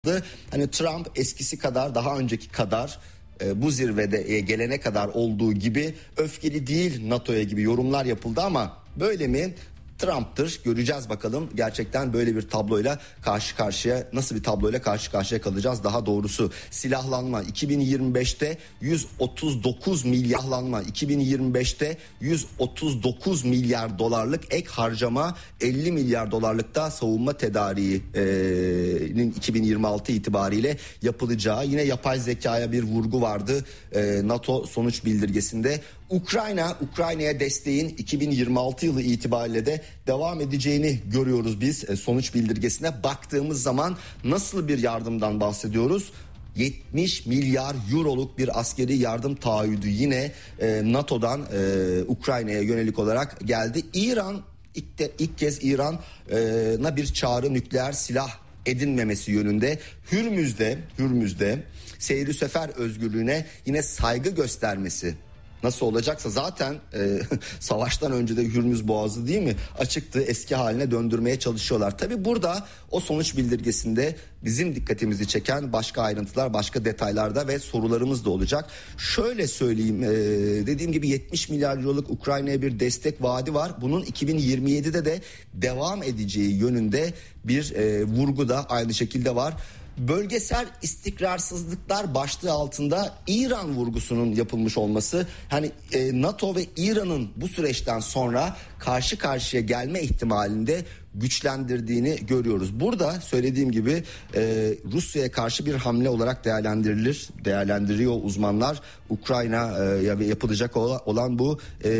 Hani Trump eskisi kadar, daha önceki kadar bu zirvede gelene kadar olduğu gibi öfkeli değil NATO'ya gibi yorumlar yapıldı ama böyle mi? Trump'tır. Göreceğiz bakalım. Gerçekten böyle bir tabloyla karşı karşıya, nasıl bir tabloyla karşı karşıya kalacağız daha doğrusu. Silahlanma 2025'te 139 milyar dolarlık ek harcama, 50 milyar dolarlık da savunma tedariğinin 2026 itibariyle yapılacağı. Yine yapay zekaya bir vurgu vardı NATO sonuç bildirgesinde. Ukrayna'ya desteğin 2026 yılı itibariyle de devam edeceğini görüyoruz biz sonuç bildirgesine baktığımız zaman. Nasıl bir yardımdan bahsediyoruz? 70 milyar euroluk bir askeri yardım taahhüdü yine NATO'dan Ukrayna'ya yönelik olarak geldi. İran ilk kez İran'a bir çağrı, nükleer silah edinmemesi yönünde. Hürmüz'de seyri sefer özgürlüğüne yine saygı göstermesi nasıl olacaksa zaten savaştan önce de Hürmüz Boğazı değil mi açıktı, eski haline döndürmeye çalışıyorlar. Tabi burada o sonuç bildirgesinde bizim dikkatimizi çeken başka ayrıntılar, başka detaylarda ve sorularımız da olacak. Şöyle söyleyeyim, dediğim gibi 70 milyar euroluk Ukrayna'ya bir destek vaadi var. Bunun 2027'de de devam edeceği yönünde bir vurgu da aynı şekilde var. Bölgesel istikrarsızlıklar başlığı altında İran vurgusunun yapılmış olması, hani NATO ve İran'ın bu süreçten sonra karşı karşıya gelme ihtimalinde güçlendirdiğini görüyoruz. Burada söylediğim gibi Rusya'ya karşı bir hamle olarak değerlendiriyor uzmanlar. Ukrayna'ya yapılacak olan bu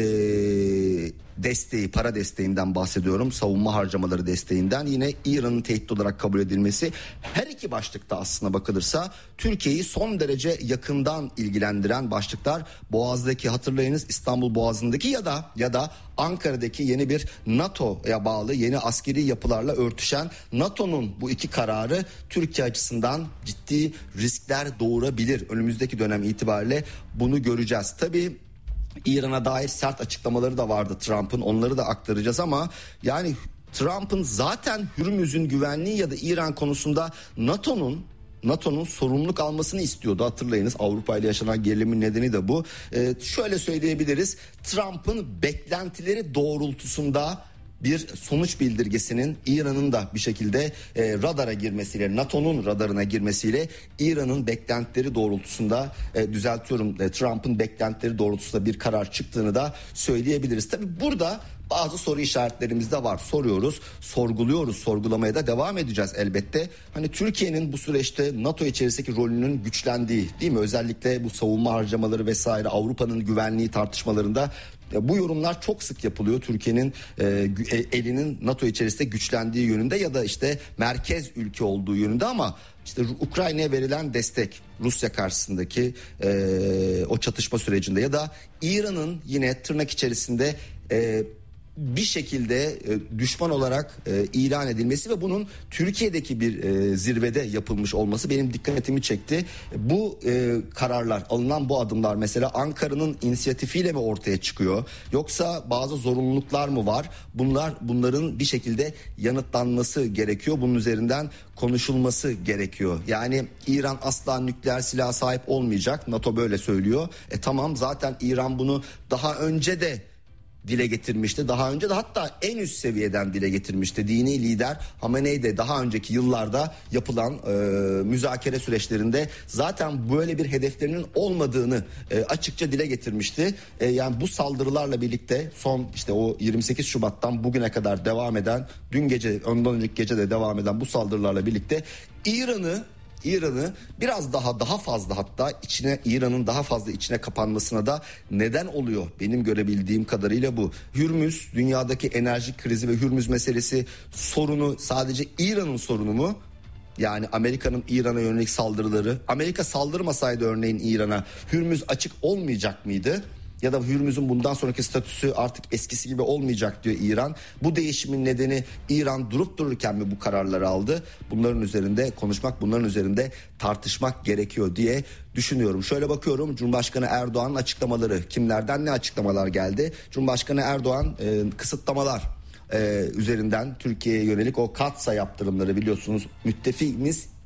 desteği, para desteğinden bahsediyorum. Savunma harcamaları desteğinden, yine İran'ın tehdit olarak kabul edilmesi. Her iki başlıkta aslına bakılırsa Türkiye'yi son derece yakından ilgilendiren başlıklar. Boğaz'daki, hatırlayınız, İstanbul Boğazı'ndaki ya da Ankara'daki yeni bir NATO'ya bağlı yeni askeri yapılarla örtüşen NATO'nun bu iki kararı Türkiye açısından ciddi riskler doğurabilir. Önümüzdeki dönem itibariyle bunu göreceğiz. Tabii İran'a dair sert açıklamaları da vardı Trump'ın, onları da aktaracağız ama yani Trump'ın zaten Hürmüz'ün güvenliği ya da İran konusunda NATO'nun sorumluluk almasını istiyordu, hatırlayınız. Avrupa ile yaşanan gerilimin nedeni de bu. Şöyle söyleyebiliriz, Trump'ın beklentileri doğrultusunda bir sonuç bildirgesinin İran'ın da bir şekilde radara girmesiyle, NATO'nun radarına girmesiyle İran'ın beklentileri doğrultusunda Trump'ın beklentileri doğrultusunda bir karar çıktığını da söyleyebiliriz. Tabii burada bazı soru işaretlerimiz de var. Sorguluyoruz, sorgulamaya da devam edeceğiz elbette. Hani Türkiye'nin bu süreçte NATO içerisindeki rolünün güçlendiği, değil mi? Özellikle bu savunma harcamaları vesaire, Avrupa'nın güvenliği tartışmalarında bu yorumlar çok sık yapılıyor. Türkiye'nin elinin NATO içerisinde güçlendiği yönünde ya da işte merkez ülke olduğu yönünde ama işte Ukrayna'ya verilen destek, Rusya karşısındaki o çatışma sürecinde ya da İran'ın yine tırnak içerisinde bir şekilde düşman olarak ilan edilmesi ve bunun Türkiye'deki bir zirvede yapılmış olması benim dikkatimi çekti. Bu kararlar, alınan bu adımlar mesela Ankara'nın inisiyatifiyle mi ortaya çıkıyor, yoksa bazı zorunluluklar mı var? Bunların bir şekilde yanıtlanması gerekiyor. Bunun üzerinden konuşulması gerekiyor. Yani İran asla nükleer silaha sahip olmayacak. NATO böyle söylüyor. Tamam, zaten İran bunu daha önce de dile getirmişti. Daha önce de hatta en üst seviyeden dile getirmişti. Dini lider Hamenei de daha önceki yıllarda yapılan müzakere süreçlerinde zaten böyle bir hedeflerinin olmadığını açıkça dile getirmişti. Yani bu saldırılarla birlikte son işte o 28 Şubat'tan bugüne kadar devam eden, ondan önceki gece de devam eden bu saldırılarla birlikte İran'ı biraz daha fazla, hatta İran'ın daha fazla içine kapanmasına da neden oluyor. Benim görebildiğim kadarıyla bu. Hürmüz, dünyadaki enerji krizi ve Hürmüz meselesi sorunu sadece İran'ın sorunu mu? Yani Amerika'nın İran'a yönelik saldırıları, Amerika saldırmasaydı örneğin İran'a, Hürmüz açık olmayacak mıydı? Ya da Hürmüz'ün bundan sonraki statüsü artık eskisi gibi olmayacak diyor İran. Bu değişimin nedeni İran durup dururken mi bu kararları aldı? Bunların üzerinde konuşmak, bunların üzerinde tartışmak gerekiyor diye düşünüyorum. Şöyle bakıyorum, Cumhurbaşkanı Erdoğan'ın açıklamaları, kimlerden ne açıklamalar geldi? Cumhurbaşkanı Erdoğan kısıtlamalar üzerinden Türkiye'ye yönelik o katsa yaptırımları, biliyorsunuz müttefiğimiz